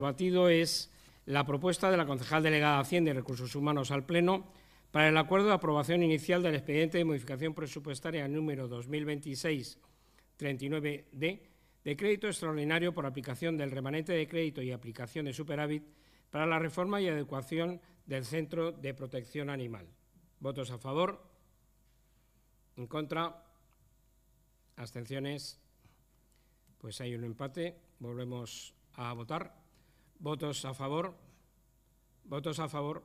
Debatido es la propuesta de la concejal delegada de Hacienda y Recursos Humanos al Pleno para el acuerdo de aprobación inicial del expediente de modificación presupuestaria número 2026-39D de crédito extraordinario por aplicación del remanente de crédito y aplicación de superávit para la reforma y adecuación del Centro de Protección Animal. ¿Votos a favor? ¿En contra? ¿Abstenciones? Pues hay un empate. Volvemos a votar. ¿Votos a favor? ¿Votos a favor?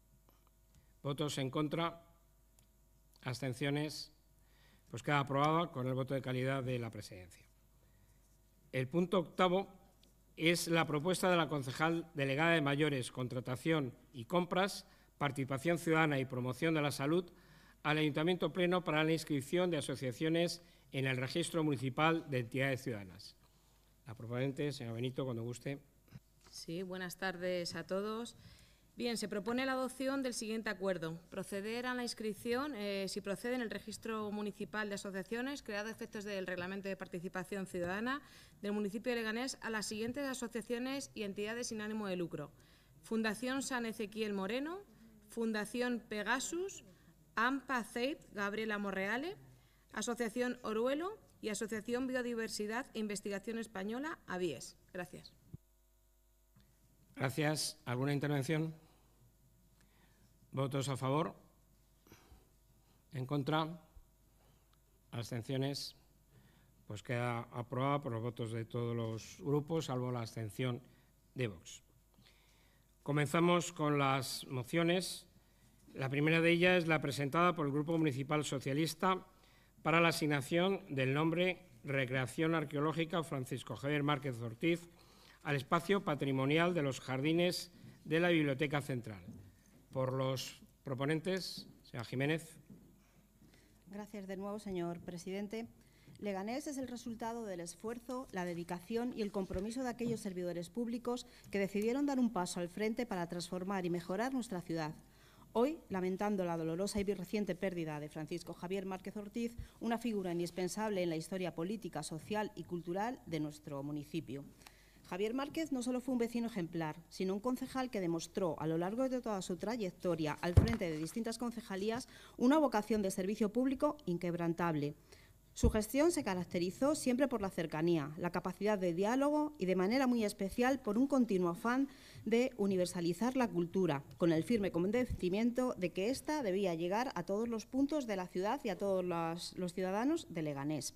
¿Votos en contra? ¿Abstenciones? Pues queda aprobada con el voto de calidad de la presidencia. El punto octavo es la propuesta de la concejal delegada de Mayores, Contratación y Compras, Participación Ciudadana y Promoción de la Salud al Ayuntamiento Pleno para la inscripción de asociaciones en el Registro Municipal de Entidades Ciudadanas. La proponente, señora Benito, cuando guste. Sí, buenas tardes a todos. Bien, se propone la adopción del siguiente acuerdo. Proceder a la inscripción, si procede, en el Registro Municipal de Asociaciones, creado a efectos del Reglamento de Participación Ciudadana del municipio de Leganés, a las siguientes asociaciones y entidades sin ánimo de lucro: Fundación San Ezequiel Moreno, Fundación Pegasus, AMPA CEIP Gabriela Morreale, Asociación Oruelo y Asociación Biodiversidad e Investigación Española, ABIES. Gracias. Gracias. ¿Alguna intervención? ¿Votos a favor? ¿En contra? ¿Abstenciones? Pues queda aprobada por los votos de todos los grupos, salvo la abstención de Vox. Comenzamos con las mociones. La primera de ellas es la presentada por el Grupo Municipal Socialista para la asignación del nombre Recreación Arqueológica Francisco Javier Márquez Ortiz al espacio patrimonial de los jardines de la Biblioteca Central. Por los proponentes, señora Jiménez. Gracias de nuevo, señor presidente. Leganés es el resultado del esfuerzo, la dedicación y el compromiso de aquellos servidores públicos que decidieron dar un paso al frente para transformar y mejorar nuestra ciudad. Hoy, lamentando la dolorosa y reciente pérdida de Francisco Javier Márquez Ortiz, una figura indispensable en la historia política, social y cultural de nuestro municipio. Javier Márquez no solo fue un vecino ejemplar, sino un concejal que demostró a lo largo de toda su trayectoria al frente de distintas concejalías una vocación de servicio público inquebrantable. Su gestión se caracterizó siempre por la cercanía, la capacidad de diálogo y, de manera muy especial, por un continuo afán de universalizar la cultura, con el firme convencimiento de que ésta debía llegar a todos los puntos de la ciudad y a todos los ciudadanos de Leganés.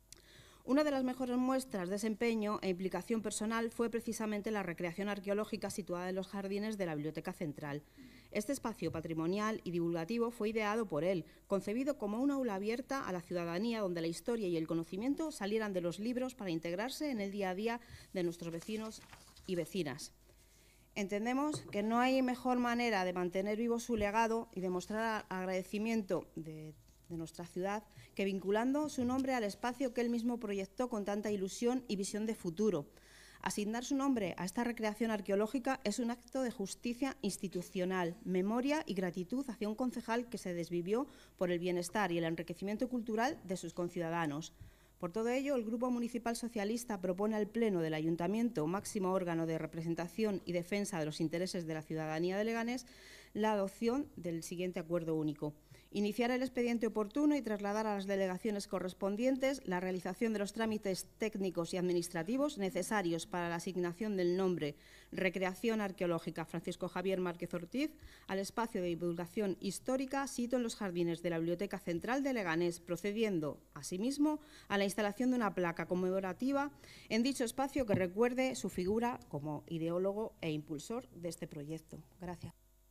Una de las mejores muestras de ese empeño e implicación personal fue precisamente la recreación arqueológica situada en los jardines de la Biblioteca Central. Este espacio patrimonial y divulgativo fue ideado por él, concebido como un aula abierta a la ciudadanía donde la historia y el conocimiento salieran de los libros para integrarse en el día a día de nuestros vecinos y vecinas. Entendemos que no hay mejor manera de mantener vivo su legado y demostrar agradecimiento de nuestra ciudad que vinculando su nombre al espacio que él mismo proyectó con tanta ilusión y visión de futuro. Asignar su nombre a esta recreación arqueológica es un acto de justicia institucional, memoria y gratitud hacia un concejal que se desvivió por el bienestar y el enriquecimiento cultural de sus conciudadanos. Por todo ello, el Grupo Municipal Socialista propone al Pleno del Ayuntamiento, máximo órgano de representación y defensa de los intereses de la ciudadanía de Leganés, la adopción del siguiente acuerdo único. Iniciar el expediente oportuno y trasladar a las delegaciones correspondientes la realización de los trámites técnicos y administrativos necesarios para la asignación del nombre Recreación Arqueológica Francisco Javier Márquez Ortiz al espacio de divulgación histórica situado en los jardines de la Biblioteca Central de Leganés, procediendo, asimismo, a la instalación de una placa conmemorativa en dicho espacio que recuerde su figura como ideólogo e impulsor de este proyecto. Gracias.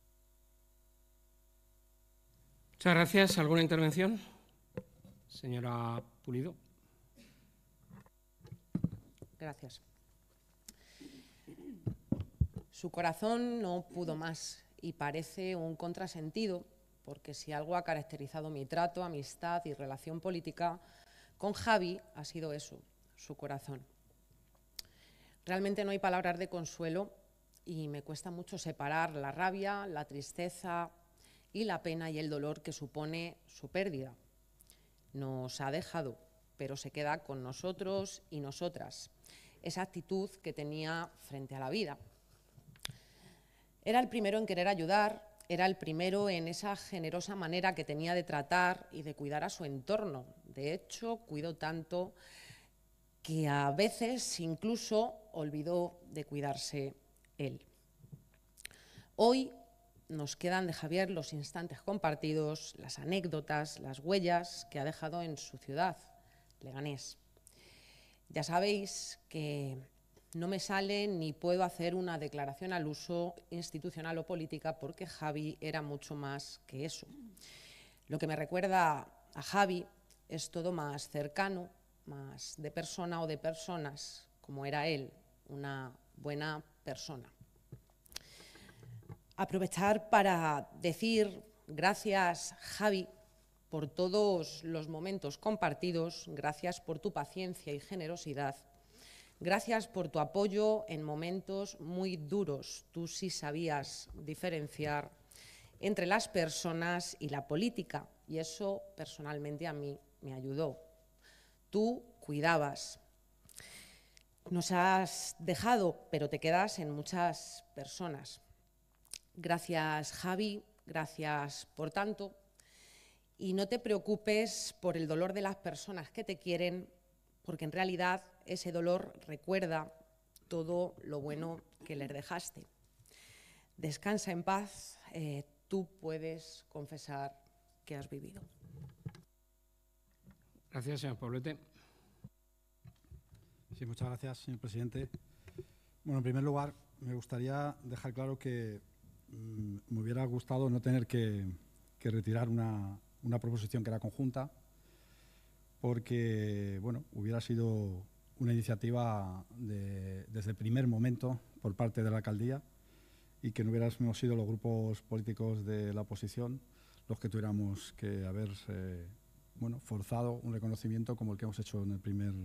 Muchas gracias. ¿Alguna intervención? Señora Pulido. Gracias. Su corazón no pudo más y parece un contrasentido, porque si algo ha caracterizado mi trato, amistad y relación política con Javi ha sido eso, su corazón. Realmente no hay palabras de consuelo y me cuesta mucho separar la rabia, la tristeza y la pena y el dolor que supone su pérdida. Nos ha dejado, pero se queda con nosotros y nosotras. Esa actitud que tenía frente a la vida. Era el primero en querer ayudar, era el primero en esa generosa manera que tenía de tratar y de cuidar a su entorno. De hecho, cuidó tanto que a veces incluso olvidó de cuidarse él. Hoy nos quedan de Javier los instantes compartidos, las anécdotas, las huellas que ha dejado en su ciudad, Leganés. Ya sabéis que no me sale ni puedo hacer una declaración al uso institucional o política porque Javi era mucho más que eso. Lo que me recuerda a Javi es todo más cercano, más de persona o de personas, como era él, una buena persona. Aprovechar para decir gracias, Javi, por todos los momentos compartidos, gracias por tu paciencia y generosidad. Gracias por tu apoyo en momentos muy duros. Tú sí sabías diferenciar entre las personas y la política, y eso personalmente a mí me ayudó. Tú cuidabas. Nos has dejado, pero te quedas en muchas personas. Gracias, Javi, gracias por tanto. Y no te preocupes por el dolor de las personas que te quieren, porque en realidad ese dolor recuerda todo lo bueno que les dejaste. Descansa en paz, tú puedes confesar que has vivido. Gracias, señor Poblete. Sí, muchas gracias, señor presidente. Bueno, en primer lugar, me gustaría dejar claro que me hubiera gustado no tener que retirar una proposición que era conjunta, porque bueno, hubiera sido una iniciativa desde el primer momento por parte de la alcaldía y que no hubiéramos sido los grupos políticos de la oposición los que tuviéramos que haber forzado un reconocimiento como el que hemos hecho en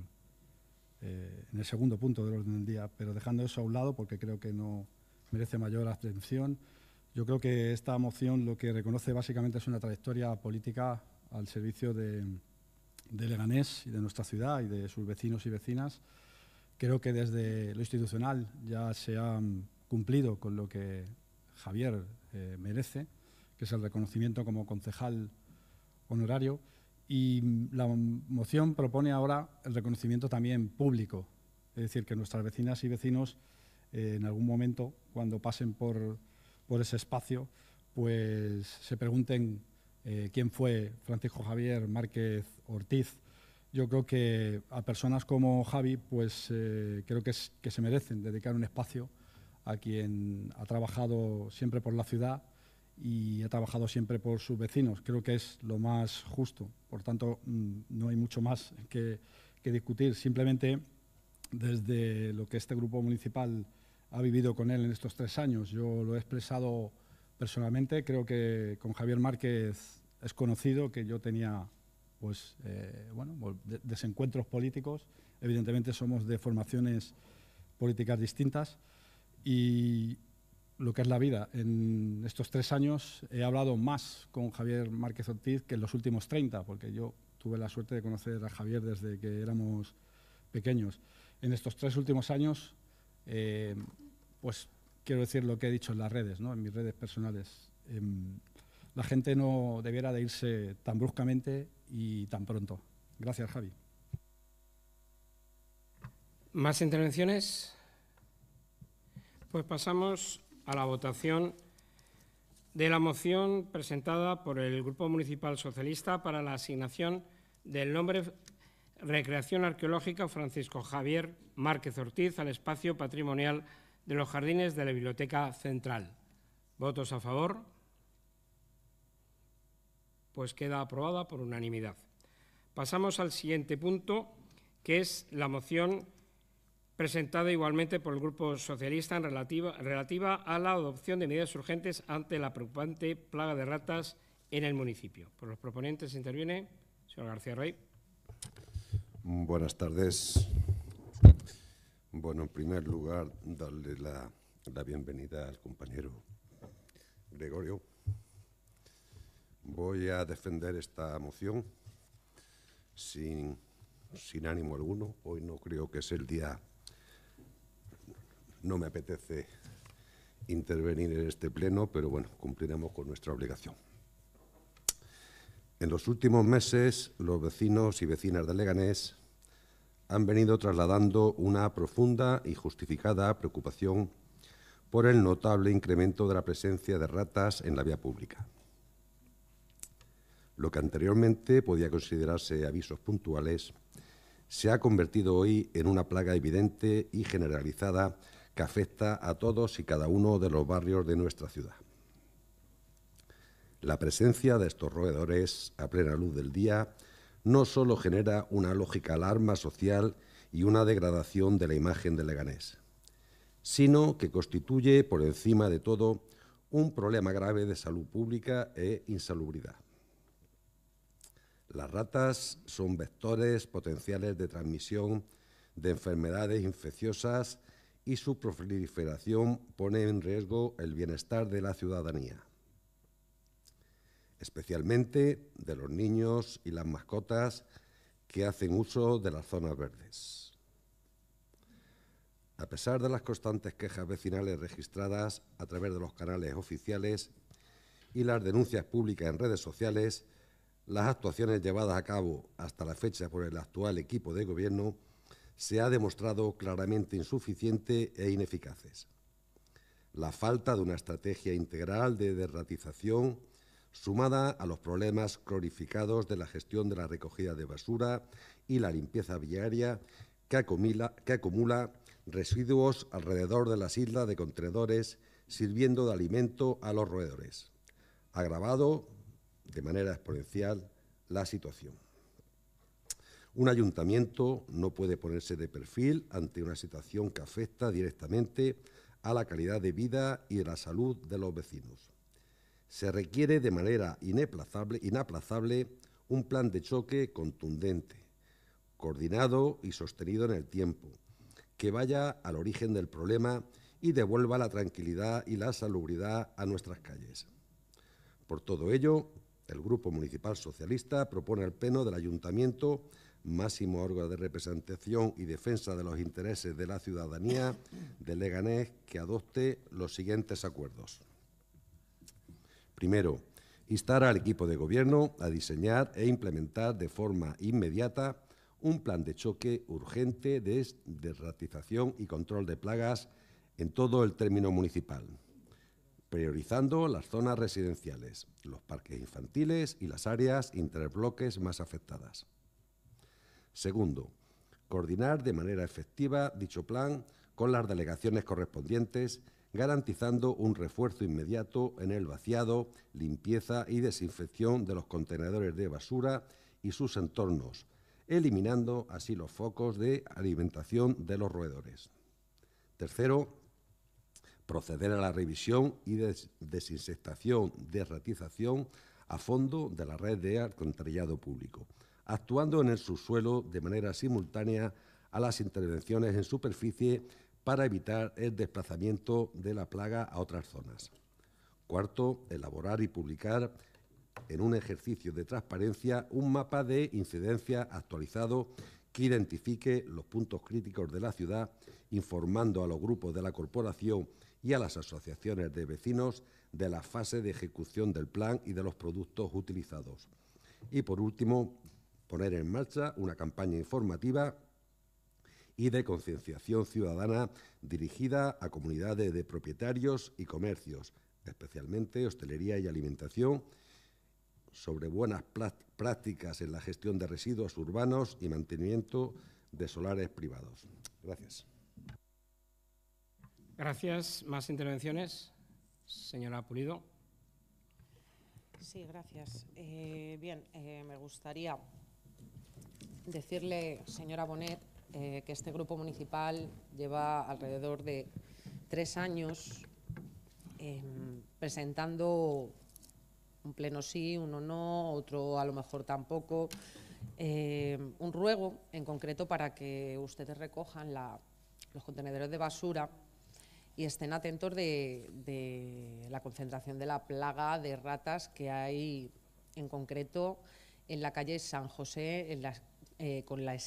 el segundo punto del orden del día, pero dejando eso a un lado porque creo que no merece mayor atención. Yo creo que esta moción lo que reconoce básicamente es una trayectoria política al servicio de Leganés y de nuestra ciudad y de sus vecinos y vecinas. Creo que desde lo institucional ya se ha cumplido con lo que Javier merece, que es el reconocimiento como concejal honorario, y la moción propone ahora el reconocimiento también público, es decir, que nuestras vecinas y vecinos en algún momento, cuando pasen por ese espacio, pues se pregunten quién fue Francisco Javier Márquez Ortiz. Yo creo que a personas como Javi, pues creo que se merecen dedicar un espacio a quien ha trabajado siempre por la ciudad y ha trabajado siempre por sus vecinos. Creo que es lo más justo. Por tanto, no hay mucho más que discutir. Simplemente, desde lo que este grupo municipal ha vivido con él en estos 3 años, yo lo he expresado personalmente. Creo que con Javier Márquez es conocido que yo tenía desencuentros políticos. Evidentemente somos de formaciones políticas distintas y lo que es la vida. En estos 3 años he hablado más con Javier Márquez Ortiz que en los últimos 30, porque yo tuve la suerte de conocer a Javier desde que éramos pequeños. En estos 3 últimos años, pues quiero decir lo que he dicho en las redes, ¿no? En mis redes personales. La gente no debiera de irse tan bruscamente y tan pronto. Gracias, Javi. ¿Más intervenciones? Pues pasamos a la votación de la moción presentada por el Grupo Municipal Socialista para la asignación del nombre Recreación Arqueológica Francisco Javier Márquez Ortiz al espacio patrimonial de los jardines de la Biblioteca Central. ¿Votos a favor? Pues queda aprobada por unanimidad. Pasamos al siguiente punto, que es la moción presentada igualmente por el Grupo Socialista relativa a la adopción de medidas urgentes ante la preocupante plaga de ratas en el municipio. Por los proponentes interviene el señor García Rey. Buenas tardes. Bueno, en primer lugar, darle la bienvenida al compañero Gregorio. Voy a defender esta moción sin ánimo alguno. Hoy no creo que es el día, no me apetece intervenir en este pleno, pero bueno, cumpliremos con nuestra obligación. En los últimos meses, los vecinos y vecinas de Leganés han venido trasladando una profunda y justificada preocupación por el notable incremento de la presencia de ratas en la vía pública. Lo que anteriormente podía considerarse avisos puntuales se ha convertido hoy en una plaga evidente y generalizada que afecta a todos y cada uno de los barrios de nuestra ciudad. La presencia de estos roedores a plena luz del día no solo genera una lógica alarma social y una degradación de la imagen de Leganés, sino que constituye, por encima de todo, un problema grave de salud pública e insalubridad. Las ratas son vectores potenciales de transmisión de enfermedades infecciosas y su proliferación pone en riesgo el bienestar de la ciudadanía, especialmente de los niños y las mascotas que hacen uso de las zonas verdes. A pesar de las constantes quejas vecinales registradas a través de los canales oficiales y las denuncias públicas en redes sociales, las actuaciones llevadas a cabo hasta la fecha por el actual equipo de gobierno se ha demostrado claramente insuficiente e ineficaces. La falta de una estrategia integral de derratización, sumada a los problemas cronificados de la gestión de la recogida de basura y la limpieza viaria, que acumula residuos alrededor de las islas de contenedores, sirviendo de alimento a los roedores, agravado de manera exponencial la situación. Un ayuntamiento no puede ponerse de perfil ante una situación que afecta directamente a la calidad de vida y a la salud de los vecinos. Se requiere de manera inaplazable un plan de choque contundente, coordinado y sostenido en el tiempo, que vaya al origen del problema y devuelva la tranquilidad y la salubridad a nuestras calles. Por todo ello, el Grupo Municipal Socialista propone al Pleno del Ayuntamiento, máximo órgano de representación y defensa de los intereses de la ciudadanía de Leganés, que adopte los siguientes acuerdos. Primero, instar al equipo de Gobierno a diseñar e implementar de forma inmediata un plan de choque urgente de derratización y control de plagas en todo el término municipal, priorizando las zonas residenciales, los parques infantiles y las áreas interbloques más afectadas. Segundo, coordinar de manera efectiva dicho plan con las delegaciones correspondientes, garantizando un refuerzo inmediato en el vaciado, limpieza y desinfección de los contenedores de basura y sus entornos, eliminando así los focos de alimentación de los roedores. Tercero, proceder a la revisión y desinsectación, derratización a fondo de la red de alcantarillado público, actuando en el subsuelo de manera simultánea a las intervenciones en superficie para evitar el desplazamiento de la plaga a otras zonas. Cuarto, elaborar y publicar en un ejercicio de transparencia un mapa de incidencia actualizado que identifique los puntos críticos de la ciudad, informando a los grupos de la corporación y a las asociaciones de vecinos de la fase de ejecución del plan y de los productos utilizados. Y, por último, poner en marcha una campaña informativa y de concienciación ciudadana dirigida a comunidades de propietarios y comercios, especialmente hostelería y alimentación, sobre buenas prácticas en la gestión de residuos urbanos y mantenimiento de solares privados. Gracias. Gracias. ¿Más intervenciones? Señora Pulido. Sí, gracias. Me gustaría decirle, señora Bonet, que este grupo municipal lleva alrededor de 3 años presentando un pleno sí, uno no, otro a lo mejor tampoco, un ruego en concreto para que ustedes recojan los contenedores de basura y estén atentos de la concentración de la plaga de ratas que hay en concreto en la calle San José, con la